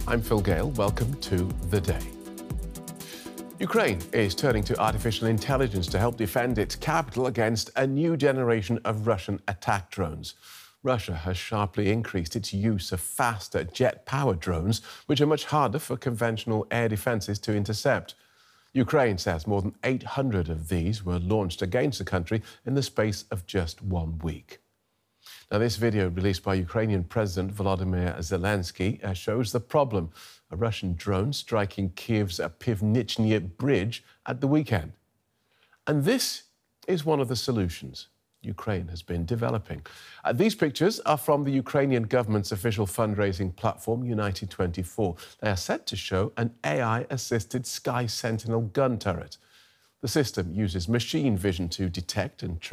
I'm Phil Gale. Welcome to The Day. Ukraine is turning to artificial intelligence to help defend its capital against a new generation of Russian attack drones. Russia has sharply increased its use of faster jet-powered drones, which are much harder for conventional air defences to intercept. Ukraine says more than 800 of these were launched against the country in the space of just 1 week. Now, this video released by Ukrainian President Volodymyr Zelensky shows the problem: a Russian drone striking Kyiv's Pivnichny Bridge at the weekend. And this is one of the solutions Ukraine has been developing. These pictures are from the Ukrainian government's official fundraising platform, United 24. They are set to show an AI-assisted Sky Sentinel gun turret. The system uses machine vision to detect and